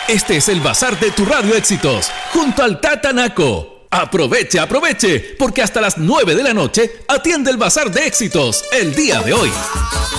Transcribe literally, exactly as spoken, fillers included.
Este es el Bazar de tu Radio Éxitos, junto al Tatanaco. Aproveche, aproveche, porque hasta las nueve de la noche atiende el Bazar de Éxitos el día de hoy.